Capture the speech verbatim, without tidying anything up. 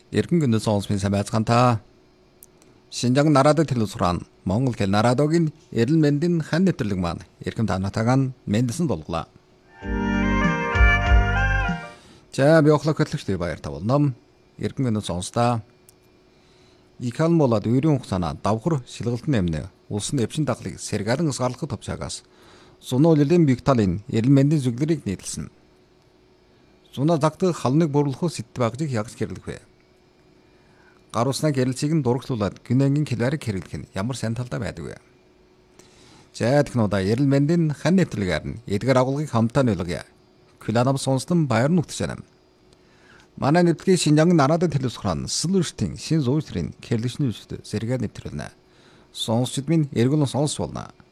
Эргэн гүнэ сонсмын самайцгаанта Шинжаан нарадад хэлсуран Монгол хэл нарадогийн эрэл мэндийн хан нэвтрэлэг маань эрхэм танатагаан мэндсэн долглаа. За би охлог хөтлөгчтэй баяр тавуулнам. Эргэн гүнэ сонстаа Икал молод үйрэн хугацаана давхар шилгэлтэн эмнэ улсын эвчин даглыг сэргaalan ысгаарлахад товчаагаас зуна улирын бигталын эрэл мэндийн зүглэрийг нийлсэн. Зуна загтыг халныг бурлахуус сэтт багжиг ягс гэрлэх вэ. Гаруснаа гэрэлцгийг нь дурагшлуулад гинэнгийн хэлбэрийг хэрэглэх нь ямар сайн талдаа байдаг вэ? За технодаа эрэл мэндийн хан нэвтрэлгээр нь эдгээр агуулгыг хамтаа нөлгөе. Күланам сонслон баяр нүгтшэнэм. Манай нэвтрэлгийн Шинжаан нарадад хэлсуран сэлүртийн шин зуйсрын кэрлэгчний үстэй зэрэг нэвтрүүлнэ. Сонсчид минь эргүүлэн сонсч болно.